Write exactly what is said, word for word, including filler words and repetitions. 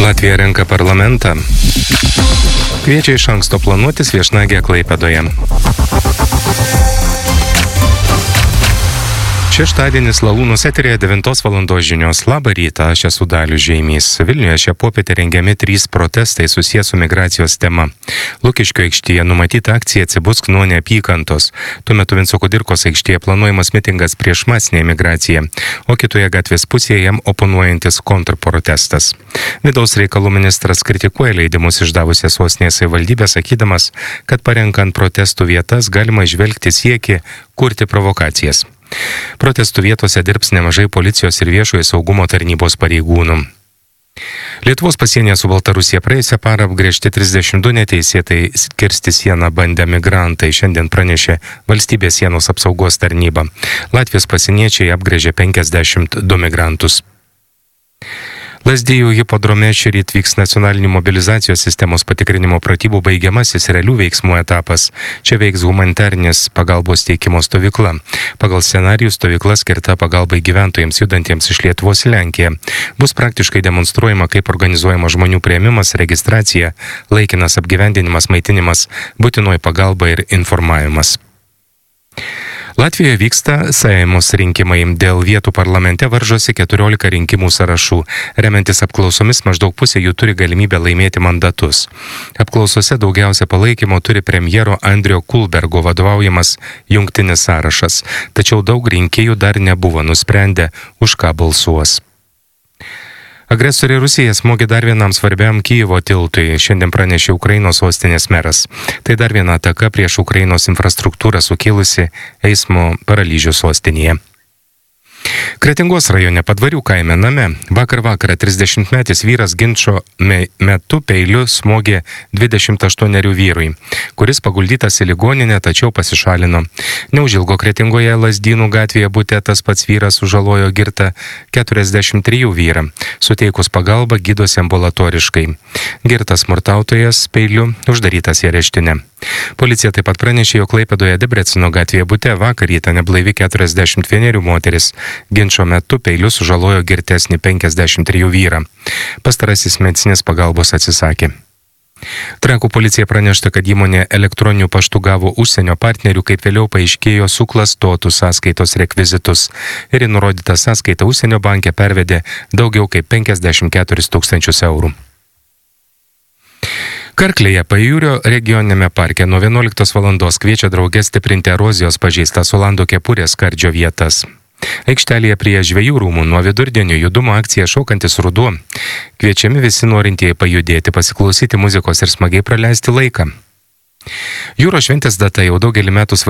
Latvija renka parlamentą. Kviečia iš anksto planuotis viešnagę Klaipėdoje. Šeštadienis Lalūnus eteryje devintos valandos žinios. Labą rytą, aš esu Dalius Žeimys. Vilniuje šią popietę rengiami trys protestai susijęs su migracijos tema. Lukiškių aikštėje numatyta akcija Atsibusk nuo neapykantos. Tuo metu Vinco Kudirkos aikštėje planuojamas mitingas prieš masinę migraciją, o kitoje gatvės pusėje jam oponuojantis kontrprotestas. Vidaus reikalų ministras kritikuoja leidimus išdavusią sostinės savivaldybę, sakydamas, kad parenkant protestų vietas galima įžvelgti siekį kurti provokacijas. Protestų vietose dirbs nemažai policijos ir viešojo saugumo tarnybos pareigūnų. Lietuvos pasienyje su Baltarusija praėjusią parą apgręžti trisdešimt du neteisėtai kirsti sieną bandę migrantai, šiandien pranešė Valstybės sienos apsaugos tarnyba. Latvijos pasieniečiai apgręžė penkiasdešimt du migrantus. Lazdijų hipodrome šįryt vyks nacionalinių mobilizacijos sistemos patikrinimo pratybų baigiamasis realių veiksmų etapas. Čia veiks humanitarinės pagalbos teikimo stovykla. Pagal scenarijų stovykla skirta pagalbai gyventojams judantiems iš Lietuvos į Lenkiją. Bus praktiškai demonstruojama, kaip organizuojama žmonių priėmimas, registracija, laikinas apgyvendinimas, maitinimas, būtinoji pagalba ir informavimas. Latvijoje vyksta Seimos rinkimai. Dėl vietų parlamente varžosi keturiolika rinkimų sąrašų. Remiantis apklausomis, maždaug pusė jų turi galimybę laimėti mandatus. Apklausose daugiausia palaikymo turi premjero Andrio Kulbergo vadovaujamas jungtinis sąrašas. Tačiau daug rinkėjų dar nebuvo nusprendę, už ką balsuos. Agresorė Rusija smogė dar vienam svarbiam Kijevo tiltui, šiandien pranešė Ukrainos sostinės meras. Tai dar viena ataka prieš Ukrainos infrastruktūrą sukėlusi eismo paralyžių sostinėje. Kretingos rajone Padvarių kaime name vakar vakarą trisdešimtmetis vyras ginčo metu peiliu smogė dvidešimt aštuonerių vyrui, kuris paguldytas į ligoninę, tačiau pasišalino. Neužilgo Kretingoje Lazdynų gatvėje bute tas pats vyras sužalojo girtą keturiasdešimt trijų vyrą. Suteikus pagalbą gydosi ambulatoriškai. Girtas smurtautojas peiliu uždarytas į areštinę. Policija taip pat pranešė, jog Klaipėdoje Debrecino gatvėje bute vakar rytą neblaivi keturiasdešimt vienerių moteris ginčo metu peiliu sužalojo girtesnį penkiasdešimt trijų vyrą. Pastarasis medicinės pagalbos atsisakė. Trakų policija pranešta, kad įmonė elektroniniu paštu gavo užsienio partnerių, kaip vėliau paaiškėjo, suklastotų sąskaitos rekvizitus ir į nurodytą sąskaitą užsienio banke pervedė daugiau kaip penkiasdešimt keturis tūkstančius eurų. Karklėje Pajūrio regioninėme parke nuo vienuoliktos valandos kviečia drauge stiprinti erozijos pažeistas Olando kepurės skardžio vietas. Aikštelėje prie žvejų rūmų nuo vidurdienio judumo akcija Šokantis ruduo. Kviečiami visi norintieji pajudėti, pasiklausyti muzikos ir smagiai praleisti laiką. Jūros šventės data jau daugelį metų